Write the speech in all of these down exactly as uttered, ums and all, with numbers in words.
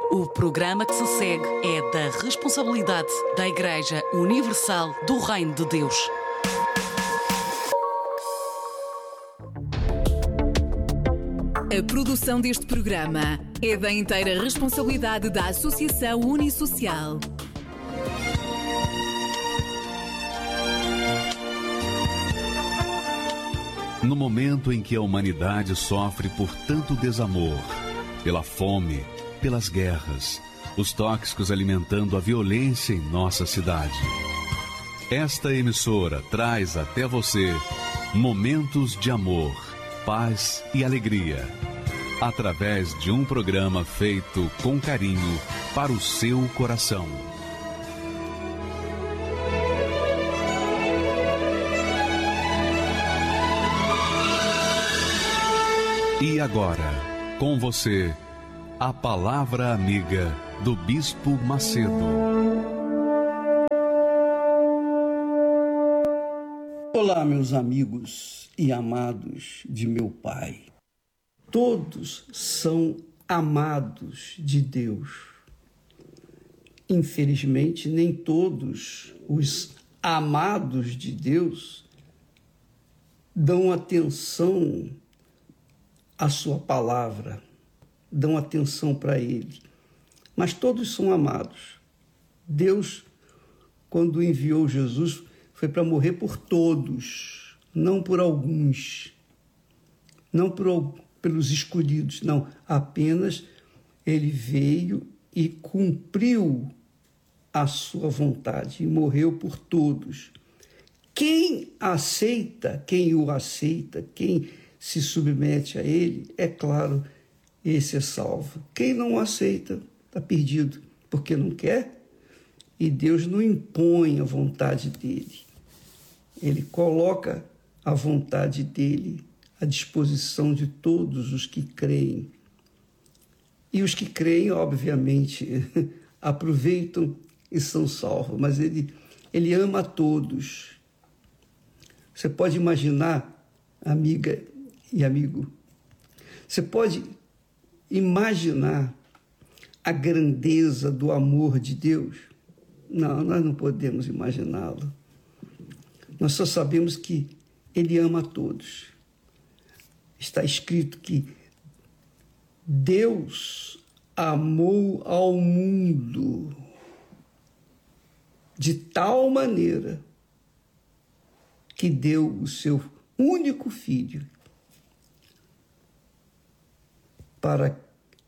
O programa que se segue é da responsabilidade da Igreja Universal do Reino de Deus. A produção deste programa é da inteira responsabilidade da Associação Unisocial. No momento em que a humanidade sofre por tanto desamor, pela fome, pelas guerras, os tóxicos alimentando a violência em nossa cidade, esta emissora traz até você momentos de amor, paz e alegria, através de um programa feito com carinho para o seu coração. E agora, com você, a Palavra Amiga do Bispo Macedo. Olá, meus amigos e amados de meu Pai. Todos são amados de Deus. Infelizmente, nem todos os amados de Deus dão atenção à sua palavra, dão atenção para Ele. Mas todos são amados. Deus, quando enviou Jesus, foi para morrer por todos, não por alguns, não por, pelos escolhidos, não. Apenas Ele veio e cumpriu a sua vontade e morreu por todos. Quem aceita, quem o aceita, quem se submete a Ele, é claro, esse é salvo. Quem não aceita está perdido, porque não quer, e Deus não impõe a vontade dele. Ele coloca a vontade dele à disposição de todos os que creem. E os que creem, obviamente, aproveitam e são salvos, mas ele, ele ama a todos. Você pode imaginar, amiga e amigo, você pode imaginar a grandeza do amor de Deus? Não, nós não podemos imaginá-lo. Nós só sabemos que Ele ama a todos. Está escrito que Deus amou ao mundo de tal maneira que deu o seu único filho para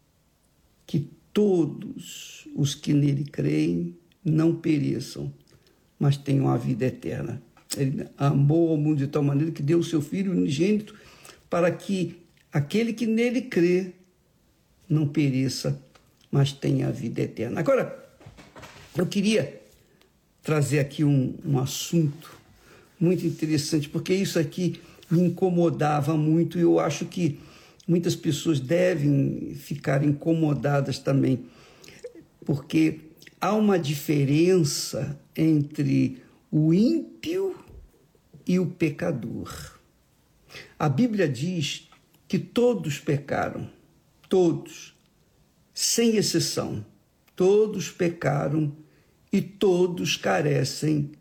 que todos os que nele creem não pereçam, mas tenham a vida eterna. Ele amou ao mundo de tal maneira que deu o seu Filho unigênito para que aquele que nele crê não pereça, mas tenha a vida eterna. Agora, eu queria trazer aqui um, um assunto muito interessante, porque isso aqui me incomodava muito e eu acho que muitas pessoas devem ficar incomodadas também, porque há uma diferença entre o ímpio e o pecador. A Bíblia diz que todos pecaram, todos, sem exceção, todos pecaram e todos carecem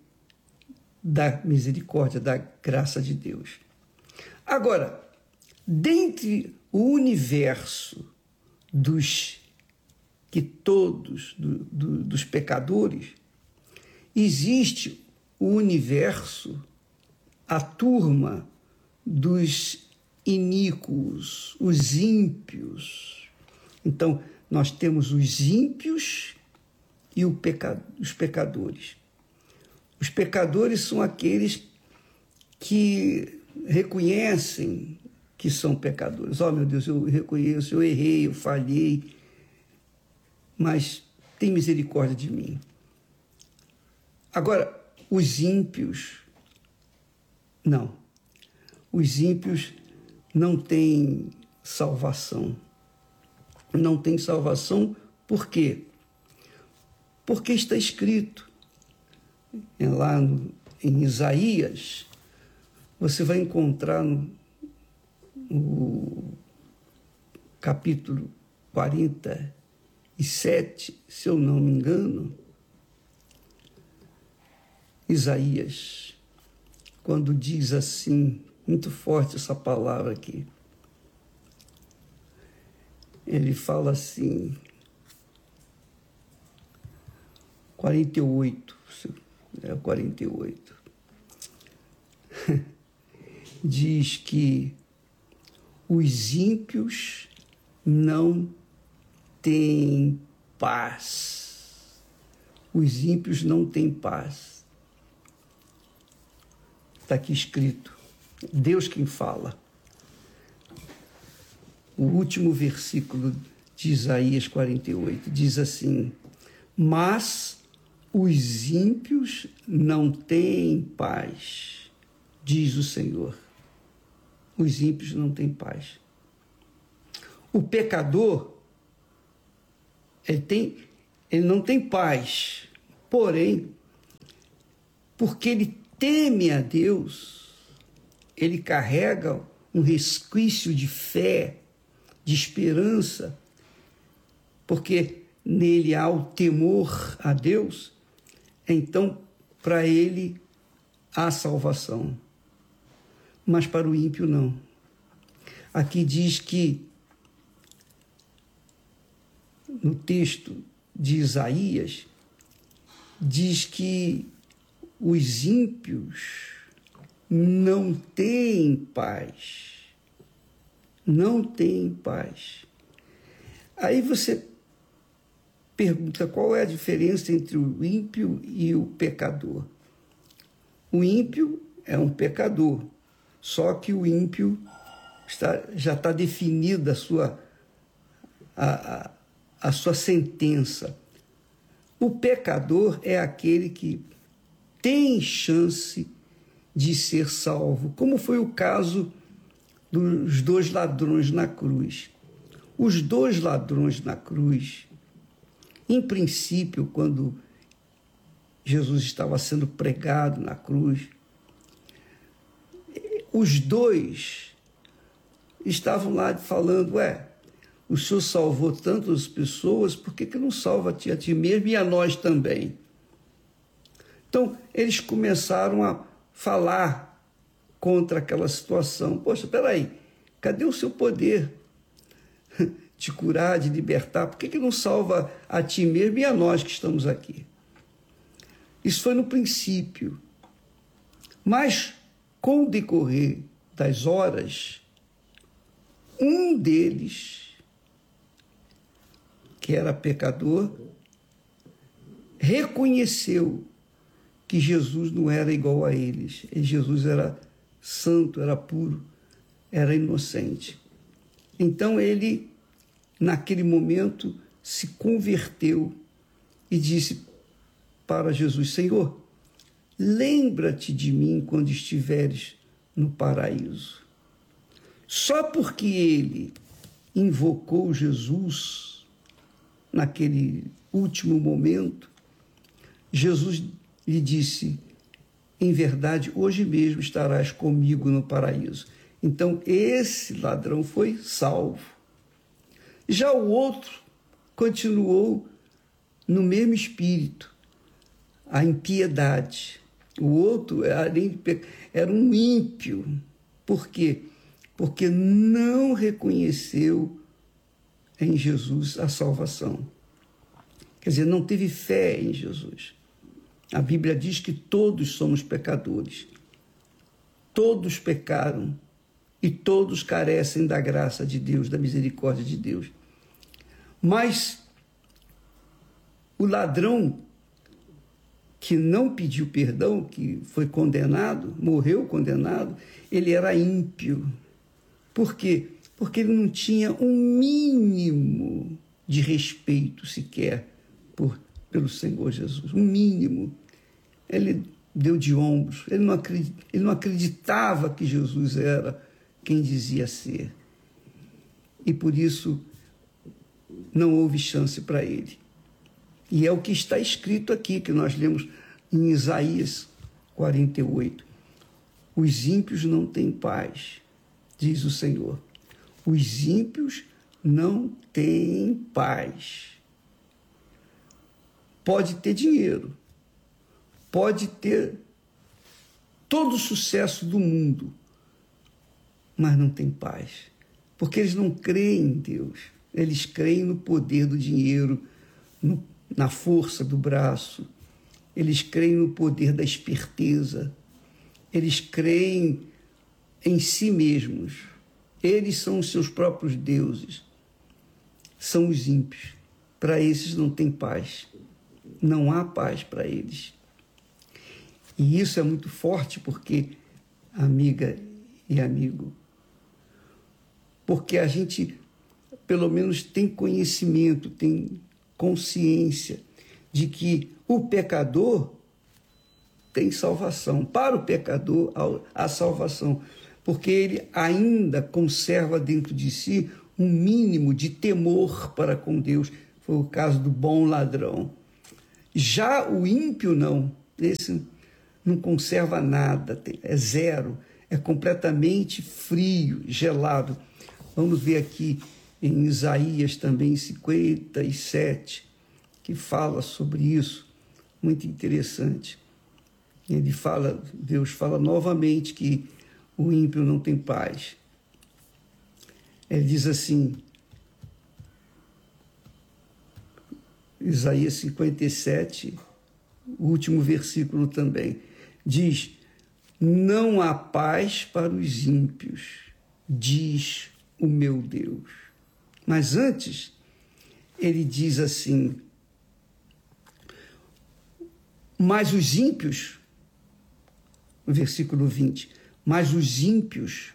da misericórdia, da graça de Deus. Agora, dentre o universo dos que todos, do, do, dos pecadores, existe o universo, a turma dos iníquos, os ímpios. Então, nós temos os ímpios e o peca, os pecadores. Os pecadores são aqueles que reconhecem que são pecadores. Oh, meu Deus, eu reconheço, eu errei, eu falhei, mas tem misericórdia de mim. Agora, os ímpios, não. Os ímpios não têm salvação. Não têm salvação por quê? Porque está escrito lá no, em Isaías, você vai encontrar no, no capítulo quarenta e sete, se eu não me engano, Isaías, quando diz assim, muito forte essa palavra aqui, ele fala assim, quarenta e oito, é quarenta e oito, diz que os ímpios não têm paz. Os ímpios não têm paz. Está aqui escrito. Deus quem fala. O último versículo de Isaías quarenta e oito diz assim: mas os ímpios não têm paz, diz o Senhor. Os ímpios não têm paz. O pecador, ele, tem, ele não tem paz, porém, porque ele teme a Deus, ele carrega um resquício de fé, de esperança, porque nele há o temor a Deus, então, para ele, há salvação. Mas para o ímpio, não. Aqui diz que, no texto de Isaías, diz que os ímpios não têm paz. Não têm paz. Aí você pergunta qual é a diferença entre o ímpio e o pecador. O ímpio é um pecador, só que o ímpio está, já está definida a sua, a, a, a sua sentença. O pecador é aquele que tem chance de ser salvo, como foi o caso dos dois ladrões na cruz. Os dois ladrões na cruz, em princípio, quando Jesus estava sendo pregado na cruz, os dois estavam lá falando, ué, o Senhor salvou tantas pessoas, por que, que não salva a ti, a ti mesmo e a nós também? Então, eles começaram a falar contra aquela situação. Poxa, peraí, cadê o seu poder de curar, de libertar? Por que, que não salva a ti mesmo e a nós que estamos aqui? Isso foi no princípio. Mas, com o decorrer das horas, um deles, que era pecador, reconheceu que Jesus não era igual a eles. E Jesus era santo, era puro, era inocente. Então ele, naquele momento, se converteu e disse para Jesus: Senhor, lembra-te de mim quando estiveres no paraíso. Só porque ele invocou Jesus naquele último momento, Jesus lhe disse: em verdade, hoje mesmo estarás comigo no paraíso. Então, esse ladrão foi salvo. Já o outro continuou no mesmo espírito, a impiedade. O outro era um ímpio. Por quê? Porque não reconheceu em Jesus a salvação. Quer dizer, não teve fé em Jesus. A Bíblia diz que todos somos pecadores. Todos pecaram e todos carecem da graça de Deus, da misericórdia de Deus. Mas o ladrão que não pediu perdão, que foi condenado, morreu condenado, ele era ímpio. Por quê? Porque ele não tinha um mínimo de respeito sequer por, pelo Senhor Jesus, um mínimo. Ele deu de ombros, ele não, acredit, ele não acreditava que Jesus era quem dizia ser. E por isso não houve chance para ele. E é o que está escrito aqui, que nós lemos em Isaías quarenta e oito. Os ímpios não têm paz, diz o Senhor. Os ímpios não têm paz. pode ter dinheiro, pode ter todo o sucesso do mundo, mas não tem paz, porque eles não creem em Deus, eles creem no poder do dinheiro, no, na força do braço, eles creem no poder da esperteza, eles creem em si mesmos, eles são os seus próprios deuses, são os ímpios. Para esses não tem paz, não há paz para eles. E isso é muito forte porque, amiga e amigo, porque a gente, pelo menos, tem conhecimento, tem consciência de que o pecador tem salvação. Para o pecador, há salvação, porque ele ainda conserva dentro de si um mínimo de temor para com Deus. Foi o caso do bom ladrão. Já o ímpio não, esse não conserva nada, é zero, é completamente frio, gelado. Vamos ver aqui em Isaías também, cinquenta e sete, que fala sobre isso, muito interessante. Ele fala, Deus fala novamente que o ímpio não tem paz. Ele diz assim, Isaías cinquenta e sete, o último versículo também, diz: não há paz para os ímpios, diz o meu Deus. Mas antes, ele diz assim, mas os ímpios, no versículo vinte, mas os ímpios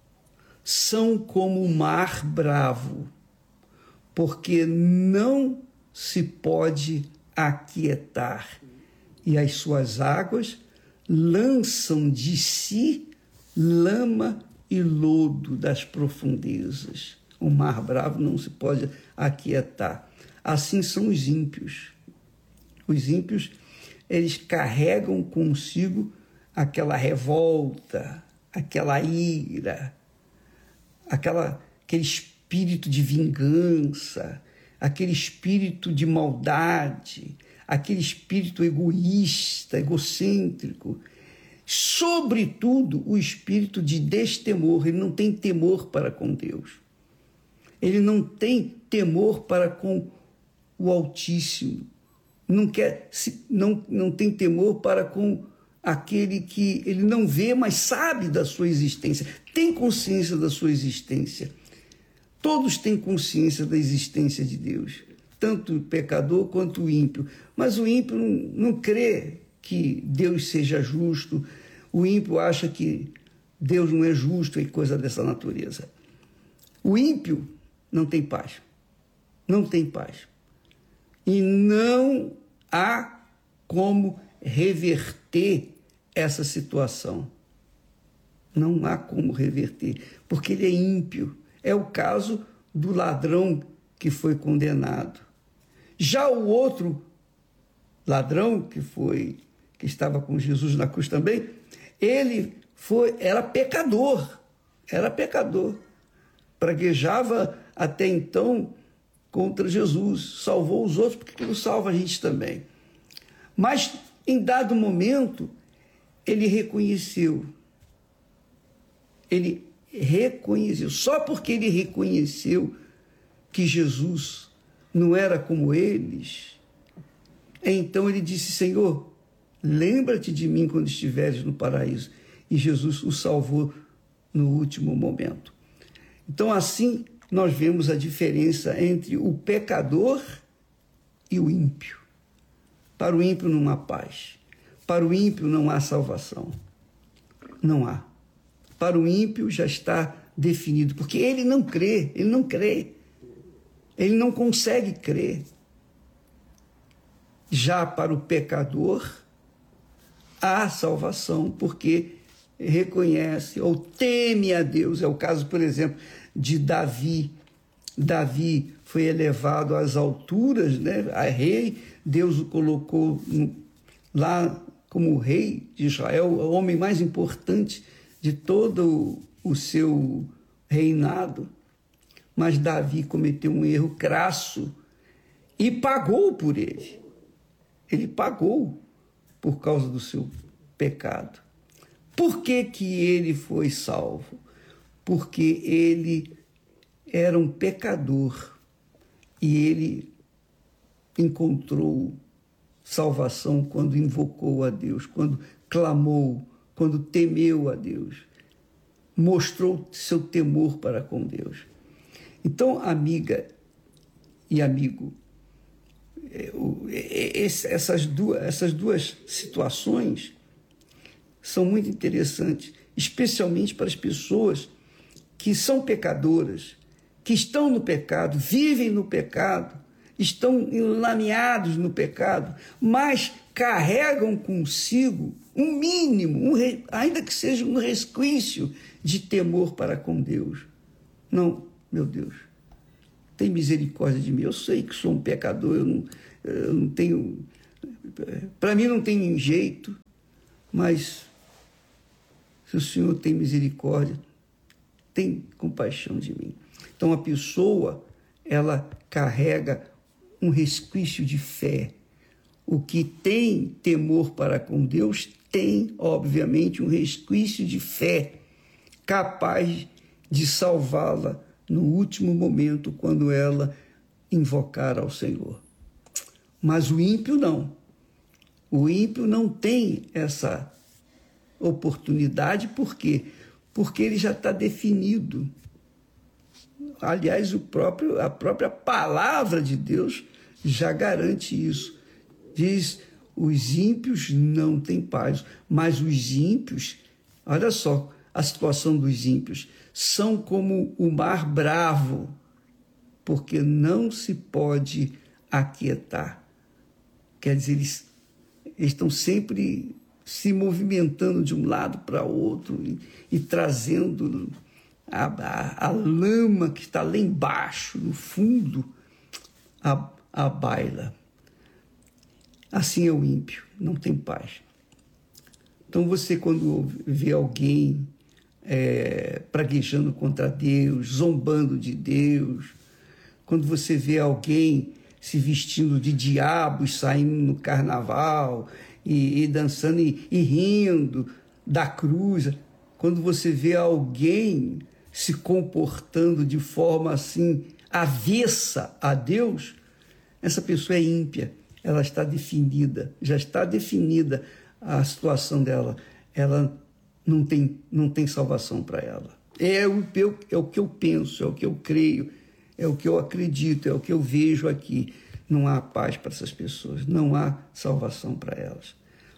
são como o mar bravo, porque não se pode aquietar, e as suas águas lançam de si lama e lodo das profundezas. O mar bravo não se pode aquietar. Assim são os ímpios. Os ímpios, eles carregam consigo aquela revolta, aquela ira, aquela, aquele espírito de vingança, aquele espírito de maldade, aquele espírito egoísta, egocêntrico, sobretudo o espírito de destemor. Ele não tem temor para com Deus, ele não tem temor para com o Altíssimo, não, quer, não, não tem temor para com aquele que ele não vê, mas sabe da sua existência, tem consciência da sua existência. Todos têm consciência da existência de Deus, tanto o pecador quanto o ímpio. Mas o ímpio não, não crê que Deus seja justo, o ímpio acha que Deus não é justo e coisa dessa natureza. O ímpio não tem paz, não tem paz. E não há como reverter essa situação. Não há como reverter, porque ele é ímpio. É o caso do ladrão que foi condenado. Já o outro ladrão que foi, que estava com Jesus na cruz também, ele foi, era pecador, era pecador. Praguejava até então contra Jesus, salvou os outros, porque não salva a gente também. Mas, em dado momento, ele reconheceu, ele reconheceu, só porque ele reconheceu que Jesus não era como eles, então ele disse: Senhor, lembra-te de mim quando estiveres no paraíso. E Jesus o salvou no último momento. Então, assim, nós vemos a diferença entre o pecador e o ímpio. Para o ímpio não há paz. Para o ímpio não há salvação. Não há. Para o ímpio já está definido, porque ele não crê, ele não crê. Ele não consegue crer. Já para o pecador, há salvação, porque reconhece ou teme a Deus. É o caso, por exemplo, de Davi. Davi foi elevado às alturas, né, a rei. Deus o colocou no, lá como rei de Israel, o homem mais importante de todo o seu reinado. Mas Davi cometeu um erro crasso e pagou por ele. ele pagou por causa do seu pecado. Por que que ele foi salvo? Porque ele era um pecador e ele encontrou salvação quando invocou a Deus, quando clamou, quando temeu a Deus, mostrou seu temor para com Deus. Então, amiga e amigo, essas duas, essas duas situações são muito interessantes, especialmente para as pessoas que são pecadoras, que estão no pecado, vivem no pecado, estão enlameados no pecado, mas carregam consigo um mínimo, um, ainda que seja um resquício de temor para com Deus. Não, meu Deus, tem misericórdia de mim. Eu sei que sou um pecador, eu não, eu não tenho... Para mim não tem jeito, mas se o Senhor tem misericórdia, tem compaixão de mim. Então a pessoa, ela carrega um resquício de fé. O que tem temor para com Deus tem, obviamente, um resquício de fé capaz de salvá-la no último momento, quando ela invocar ao Senhor. Mas o ímpio não. O ímpio não tem essa oportunidade. Por quê? Porque ele já está definido. Aliás, o próprio, a própria palavra de Deus já garante isso. Diz, os ímpios não têm paz, mas os ímpios, olha só a situação dos ímpios, são como o mar bravo, porque não se pode aquietar. Quer dizer, eles, eles estão sempre se movimentando de um lado para outro e, e trazendo a, a, a lama que está lá embaixo, no fundo, a, a baila. Assim é o ímpio, não tem paz. Então você, quando vê alguém é, praguejando contra Deus, zombando de Deus, quando você vê alguém se vestindo de diabos, saindo no carnaval e, e dançando e, e rindo da cruz, quando você vê alguém se comportando de forma assim avessa a Deus, essa pessoa é ímpia. Ela está definida, já está definida a situação dela. Ela não tem, não tem salvação para ela. É o, eu, é o que eu penso, é o que eu creio, é o que eu acredito, é o que eu vejo aqui. Não há paz para essas pessoas, não há salvação para elas.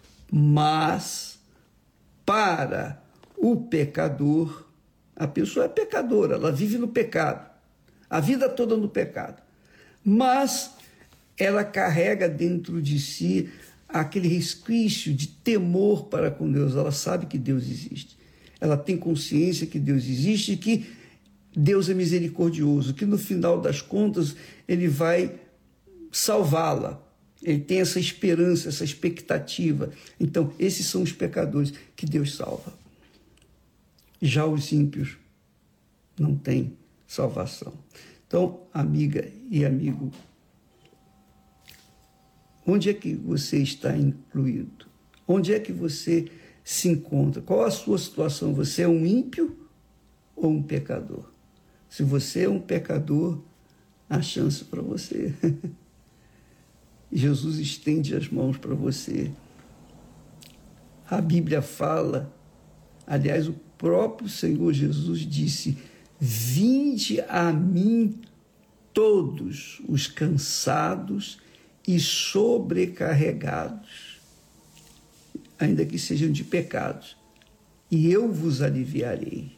Mas, para o pecador, a pessoa é pecadora, ela vive no pecado, a vida toda no pecado. Mas ela carrega dentro de si aquele resquício de temor para com Deus. Ela sabe que Deus existe. Ela tem consciência que Deus existe e que Deus é misericordioso, que no final das contas Ele vai salvá-la. Ele tem essa esperança, essa expectativa. Então, esses são os pecadores que Deus salva. Já os ímpios não têm salvação. Então, amiga e amigo, onde é que você está incluído? Onde é que você se encontra? Qual a sua situação? Você é um ímpio ou um pecador? Se você é um pecador, há chance para você. Jesus estende as mãos para você. A Bíblia fala, aliás, o próprio Senhor Jesus disse, vinde a mim todos os cansados e sobrecarregados, ainda que sejam de pecados, e eu vos aliviarei.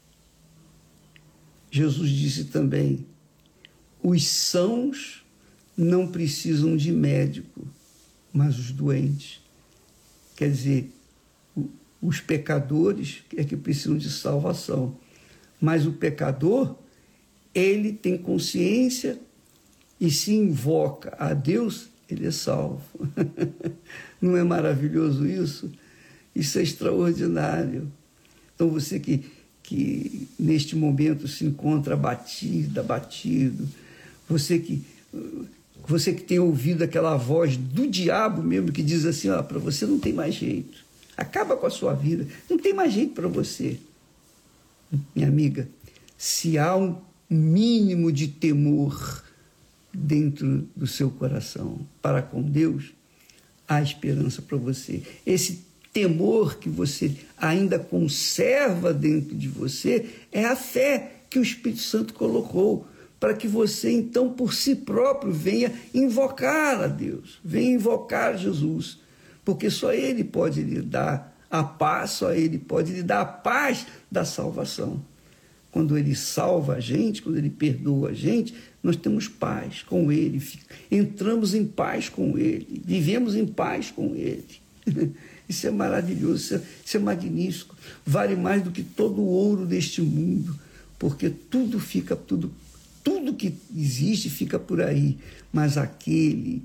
Jesus disse também, os sãos não precisam de médico, mas os doentes. Quer dizer, os pecadores é que precisam de salvação, mas o pecador, ele tem consciência e se invoca a Deus, ele é salvo. Não é maravilhoso isso? Isso é extraordinário. Então você que, que neste momento se encontra abatido, abatido, você que Você que tem ouvido aquela voz do diabo mesmo que diz assim, ó, para você não tem mais jeito. Acaba com a sua vida. Não tem mais jeito para você. Minha amiga, se há um mínimo de temor dentro do seu coração para com Deus, há esperança para você. Esse temor que você ainda conserva dentro de você é a fé que o Espírito Santo colocou para que você, então, por si próprio, venha invocar a Deus, venha invocar Jesus, porque só Ele pode lhe dar a paz, só Ele pode lhe dar a paz da salvação. Quando Ele salva a gente, quando Ele perdoa a gente, nós temos paz com Ele, entramos em paz com Ele, vivemos em paz com Ele. Isso é maravilhoso, isso é, isso é magnífico, vale mais do que todo o ouro deste mundo, porque tudo fica, tudo, tudo que existe fica por aí, mas aquele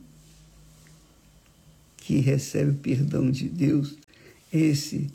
que recebe o perdão de Deus, esse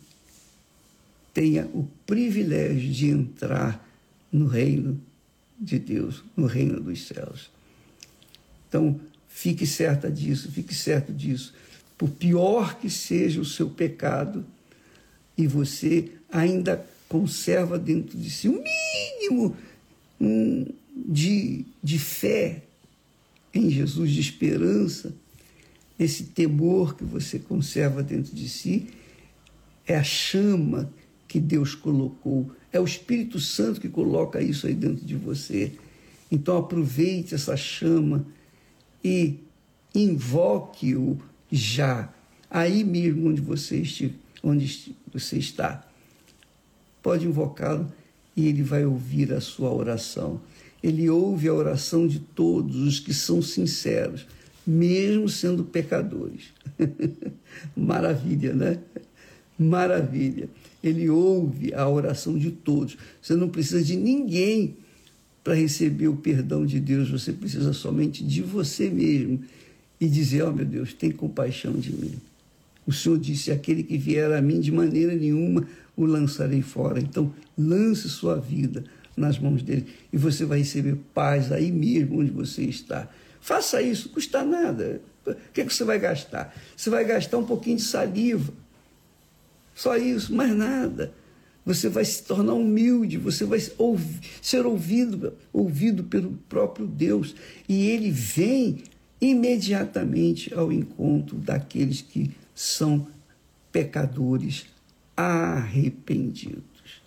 tenha o privilégio de entrar no reino de Deus, no reino dos céus. Então, fique certa disso, fique certo disso. Por pior que seja o seu pecado, e você ainda conserva dentro de si um mínimo um, de, de fé em Jesus, de esperança, esse temor que você conserva dentro de si, é a chama que Deus colocou, é o Espírito Santo que coloca isso aí dentro de você. Então aproveite essa chama e invoque-o já, aí mesmo onde você, estiver, onde você está. Pode invocá-lo e ele vai ouvir a sua oração. Ele ouve a oração de todos os que são sinceros, mesmo sendo pecadores. Maravilha, né? Maravilha. Ele ouve a oração de todos. Você não precisa de ninguém para receber o perdão de Deus. Você precisa somente de você mesmo e dizer, ó oh, meu Deus, tem compaixão de mim. O Senhor disse, aquele que vier a mim, de maneira nenhuma o lançarei fora. Então, lance sua vida nas mãos dele e você vai receber paz aí mesmo onde você está. Faça isso, não custa nada. O que, é que você vai gastar? Você vai gastar um pouquinho de saliva. Só isso, mais nada. Você vai se tornar humilde, você vai ouvir, ser ouvido, ouvido pelo próprio Deus. E ele vem imediatamente ao encontro daqueles que são pecadores arrependidos.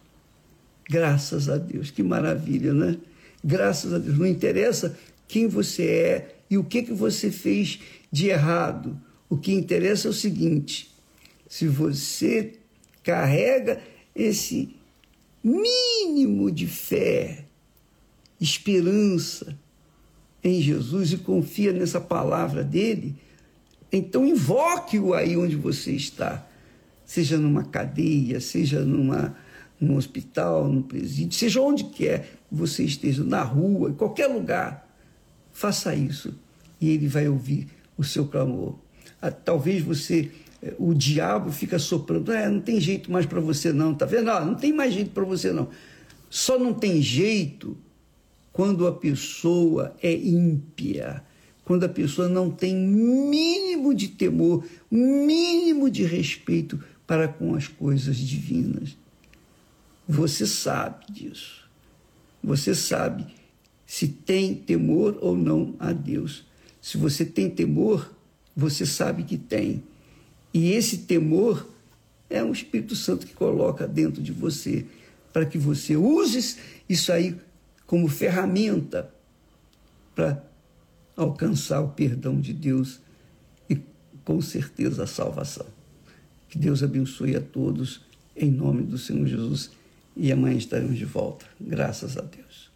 Graças a Deus, que maravilha, né? Graças a Deus. Não interessa quem você é e o que, que você fez de errado. O que interessa é o seguinte, se você carrega esse mínimo de fé, esperança em Jesus e confia nessa palavra dele, então invoque-o aí onde você está, seja numa cadeia, seja numa, num hospital, num presídio, seja onde quer que você esteja, na rua, em qualquer lugar, faça isso e ele vai ouvir o seu clamor. Talvez você, o diabo fica soprando, ah, não tem jeito mais para você não, tá vendo? Não, não tem mais jeito para você não. Só não tem jeito quando a pessoa é ímpia, quando a pessoa não tem mínimo de temor, mínimo de respeito para com as coisas divinas. Você sabe disso. Você sabe se tem temor ou não a Deus. Se você tem temor, você sabe que tem. E esse temor é um Espírito Santo que coloca dentro de você, para que você use isso aí como ferramenta para alcançar o perdão de Deus e, com certeza, a salvação. Que Deus abençoe a todos, em nome do Senhor Jesus. E amanhã estaremos de volta. Graças a Deus.